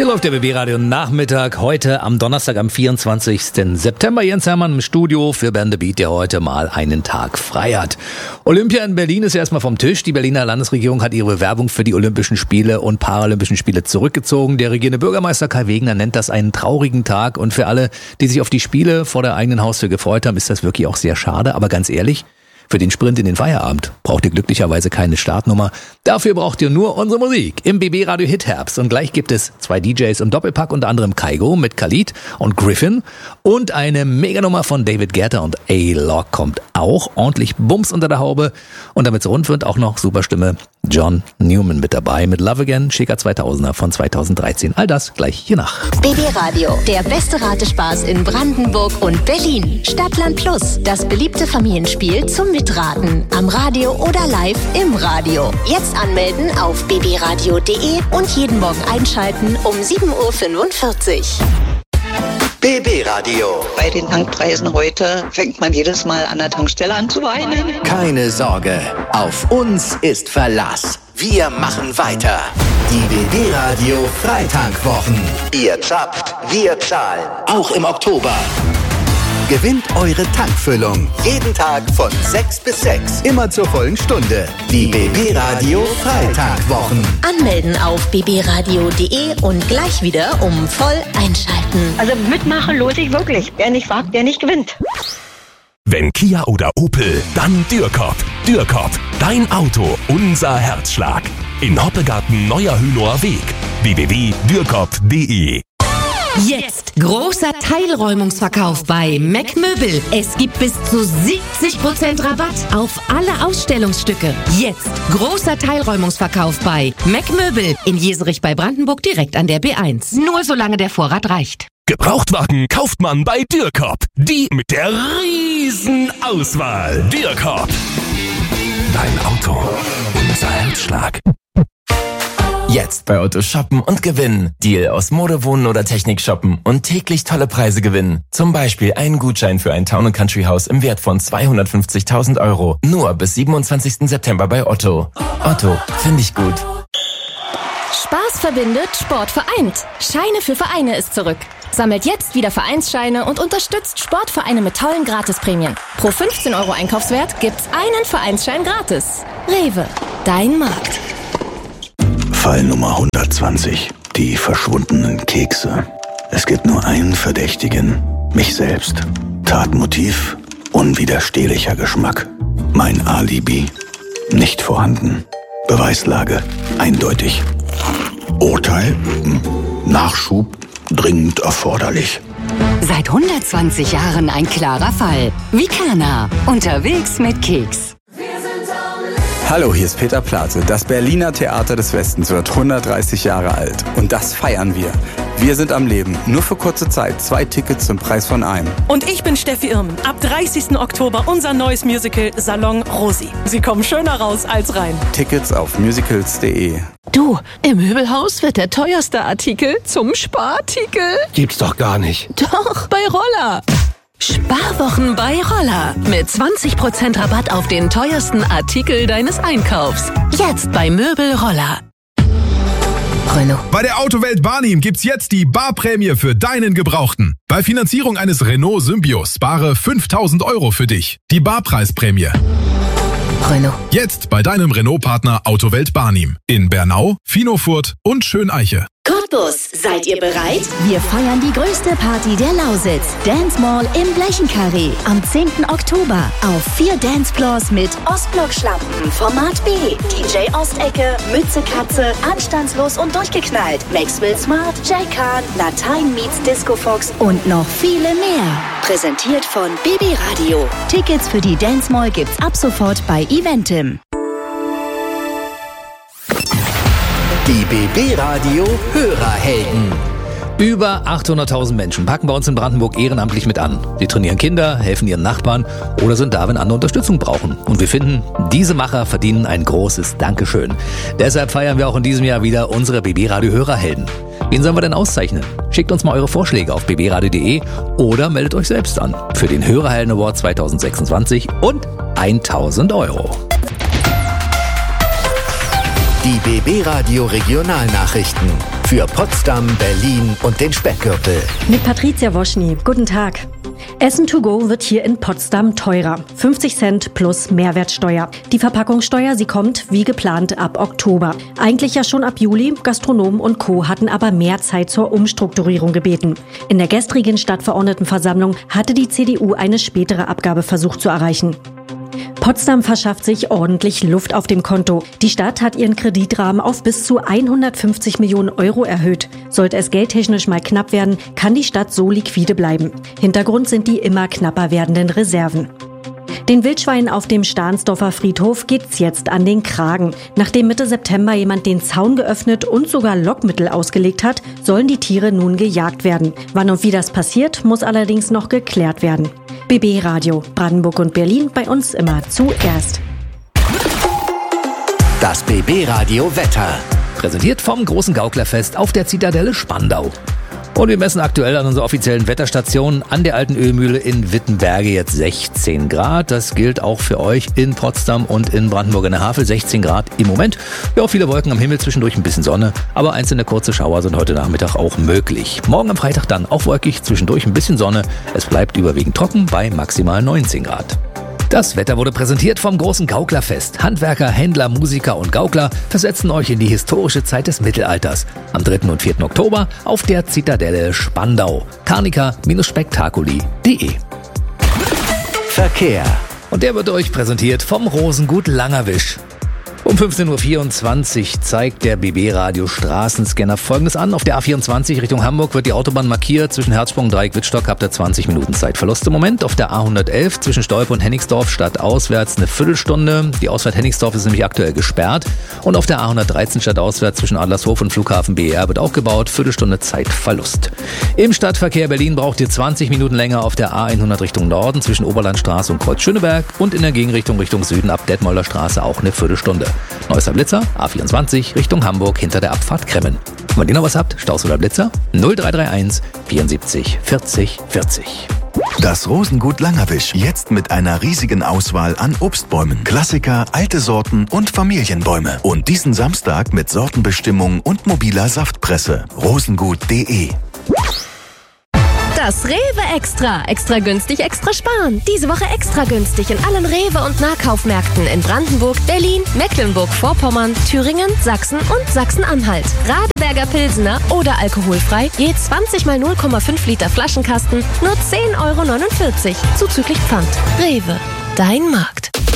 läuft der BB-Radio Nachmittag heute am Donnerstag, am 24. September. Jens Hermann im Studio für Band The Beat, der heute mal einen Tag frei hat. Olympia in Berlin ist ja erstmal vom Tisch. Die Berliner Landesregierung hat ihre Bewerbung für die Olympischen Spiele und Paralympischen Spiele zurückgezogen. Der regierende Bürgermeister Kai Wegner nennt das einen traurigen Tag. Und für alle, die sich auf die Spiele vor der eigenen Haustür gefreut haben, ist das wirklich auch sehr schade. Aber ganz ehrlich, für den Sprint in den Feierabend braucht ihr glücklicherweise keine Startnummer. Dafür braucht ihr nur unsere Musik im BB-Radio Hit Herbst. Und gleich gibt es 2 DJs im Doppelpack, unter anderem Kaigo mit Khalid und Griffin. Und eine Meganummer von David Guetta und A-Lock kommt auch. Ordentlich Bums unter der Haube. Und damit es rund wird, auch noch Superstimme John Newman mit dabei mit Love Again, schicker 2000er von 2013. All das gleich hier nach. BB-Radio, der beste Ratespaß in Brandenburg und Berlin. Stadtland Plus, das beliebte Familienspiel zum Mitraten. Am Radio oder live im Radio. Jetzt anmelden auf bbradio.de und jeden Morgen einschalten um 7.45 Uhr. BB Radio. Bei den Tankpreisen heute fängt man jedes Mal an der Tankstelle an zu weinen. Keine Sorge, auf uns ist Verlass. Wir machen weiter. Die BB Radio Freitankwochen. Ihr zapft, wir zahlen. Auch im Oktober. Gewinnt eure Tankfüllung. Jeden Tag von 6 bis 6. Immer zur vollen Stunde. Die BB Radio Freitagwochen. Anmelden auf bbradio.de und gleich wieder voll einschalten. Also mitmachen lohnt sich wirklich. Wer nicht wagt, der nicht gewinnt. Wenn Kia oder Opel, dann Dürkop. Dürkop, dein Auto, unser Herzschlag. In Hoppegarten Neuer Hünower Weg. www.dürkop.de. Jetzt großer Teilräumungsverkauf bei Mac Möbel. Es gibt bis zu 70% Rabatt auf alle Ausstellungsstücke. Jetzt großer Teilräumungsverkauf bei Mac Möbel in Jeserich bei Brandenburg direkt an der B1. Nur solange der Vorrat reicht. Gebrauchtwagen kauft man bei Dürkop. Die mit der riesen Auswahl. Dürkop. Dein Auto, unser Herzschlag. Jetzt bei Otto shoppen und gewinnen. Deal aus Mode, Wohnen oder Technik shoppen und täglich tolle Preise gewinnen. Zum Beispiel einen Gutschein für ein Town & Country Haus im Wert von 250.000 €. Nur bis 27. September bei Otto. Otto, finde ich gut. Spaß verbindet, Sport vereint. Scheine für Vereine ist zurück. Sammelt jetzt wieder Vereinsscheine und unterstützt Sportvereine mit tollen Gratisprämien. Pro 15 € Einkaufswert gibt's einen Vereinsschein gratis. Rewe, dein Markt. Fall Nummer 120. Die verschwundenen Kekse. Es gibt nur einen Verdächtigen. Mich selbst. Tatmotiv. Unwiderstehlicher Geschmack. Mein Alibi. Nicht vorhanden. Beweislage. Eindeutig. Urteil. Nachschub. Dringend erforderlich. Seit 120 Jahren ein klarer Fall. Vikana. Unterwegs mit Keks. Hallo, hier ist Peter Plate. Das Berliner Theater des Westens wird 130 Jahre alt. Und das feiern wir. Wir sind am Leben. Nur für kurze Zeit. 2 Tickets zum Preis von einem. Und ich bin Steffi Irmen. Ab 30. Oktober unser neues Musical Salon Rosi. Sie kommen schöner raus als rein. Tickets auf musicals.de. Du, im Möbelhaus wird der teuerste Artikel zum Sparartikel. Gibt's doch gar nicht. Doch, bei Roller. Sparwochen bei Roller. Mit 20% Rabatt auf den teuersten Artikel deines Einkaufs. Jetzt bei Möbel Roller. Renault. Bei der Autowelt Barnim gibt's jetzt die Barprämie für deinen Gebrauchten. Bei Finanzierung eines Renault Symbio spare 5.000 € für dich. Die Barpreisprämie. Renault. Jetzt bei deinem Renault-Partner Autowelt Barnim. In Bernau, Finofurt und Schöneiche. Cottbus, seid ihr bereit? Wir feiern die größte Party der Lausitz. Dance Mall im Blechenkarree. Am 10. Oktober. Auf 4 Dancefloors mit Ostblock-Schlampen, Format B, DJ Ostecke, Mütze Katze, Anstandslos und durchgeknallt, Maxwell Smart, Jay Khan, Latein meets Disco Fox und noch viele mehr. Präsentiert von BB Radio. Tickets für die Dance Mall gibt's ab sofort bei Eventim. Die BB Radio Hörerhelden. Über 800.000 Menschen packen bei uns in Brandenburg ehrenamtlich mit an. Sie trainieren Kinder, helfen ihren Nachbarn oder sind da, wenn andere Unterstützung brauchen. Und wir finden, diese Macher verdienen ein großes Dankeschön. Deshalb feiern wir auch in diesem Jahr wieder unsere BB Radio Hörerhelden. Wen sollen wir denn auszeichnen? Schickt uns mal eure Vorschläge auf bbradio.de oder meldet euch selbst an für den Hörerhelden Award 2026 und 1.000 €. Die BB Radio Regionalnachrichten. für Potsdam, Berlin und den Speckgürtel. Mit Patricia Woschny. Guten Tag. Essen to go wird hier in Potsdam teurer. 50 Cent plus Mehrwertsteuer. Die Verpackungssteuer, sie kommt wie geplant ab Oktober. Eigentlich ja schon ab Juli. Gastronomen und Co. hatten aber mehr Zeit zur Umstrukturierung gebeten. In der gestrigen Stadtverordnetenversammlung hatte die CDU eine spätere Abgabe versucht zu erreichen. Potsdam verschafft sich ordentlich Luft auf dem Konto. Die Stadt hat ihren Kreditrahmen auf bis zu 150 Millionen Euro erhöht. Sollte es geldtechnisch mal knapp werden, kann die Stadt so liquide bleiben. Hintergrund sind die immer knapper werdenden Reserven. Den Wildschweinen auf dem Stahnsdorfer Friedhof geht's jetzt an den Kragen. Nachdem Mitte September jemand den Zaun geöffnet und sogar Lockmittel ausgelegt hat, sollen die Tiere nun gejagt werden. Wann und wie das passiert, muss allerdings noch geklärt werden. BB Radio, Brandenburg und Berlin, bei uns immer zuerst. Das BB Radio Wetter. Präsentiert vom großen Gauklerfest auf der Zitadelle Spandau. Und wir messen aktuell an unserer offiziellen Wetterstation an der alten Ölmühle in Wittenberge jetzt 16 Grad. Das gilt auch für euch in Potsdam und in Brandenburg an der Havel. 16 Grad im Moment. Ja, auch viele Wolken am Himmel, zwischendurch ein bisschen Sonne. Aber einzelne kurze Schauer sind heute Nachmittag auch möglich. Morgen am Freitag dann auch wolkig, zwischendurch ein bisschen Sonne. Es bleibt überwiegend trocken bei maximal 19 Grad. Das Wetter wurde präsentiert vom großen Gauklerfest. Handwerker, Händler, Musiker und Gaukler versetzen euch in die historische Zeit des Mittelalters. Am 3. und 4. Oktober auf der Zitadelle Spandau. Carnica-spektakuli.de. Verkehr. Und der wird euch präsentiert vom Rosengut Langerwisch. Um 15.24 Uhr zeigt der BB-Radio Straßenscanner Folgendes an. Auf der A24 Richtung Hamburg wird die Autobahn markiert. Zwischen Herzsprung, Dreieck, Wittstock habt ihr 20 Minuten Zeitverlust im Moment. Auf der A111 zwischen Stolpe und Hennigsdorf stadtauswärts eine Viertelstunde. Die Ausfahrt Hennigsdorf ist nämlich aktuell gesperrt. Und auf der A113 stadtauswärts zwischen Adlershof und Flughafen BER wird auch gebaut. Viertelstunde Zeitverlust. Im Stadtverkehr Berlin braucht ihr 20 Minuten länger auf der A100 Richtung Norden zwischen Oberlandstraße und Kreuz Schöneberg. Und in der Gegenrichtung Richtung Süden ab Detmolder Straße auch eine Viertelstunde. Neuester Blitzer, A24 Richtung Hamburg hinter der Abfahrt Kremmen. Und wenn ihr noch was habt, Staus oder Blitzer, 0331 74 40 40. Das Rosengut Langerwisch, jetzt mit einer riesigen Auswahl an Obstbäumen, Klassiker, alte Sorten und Familienbäume. Und diesen Samstag mit Sortenbestimmung und mobiler Saftpresse. rosengut.de. Das Rewe Extra. Extra günstig, extra sparen. Diese Woche extra günstig in allen Rewe- und Nahkaufmärkten in Brandenburg, Berlin, Mecklenburg-Vorpommern, Thüringen, Sachsen und Sachsen-Anhalt. Radeberger Pilsener oder alkoholfrei, je 20 mal 0,5 Liter Flaschenkasten, nur 10,49 € zuzüglich Pfand. Rewe, dein Markt.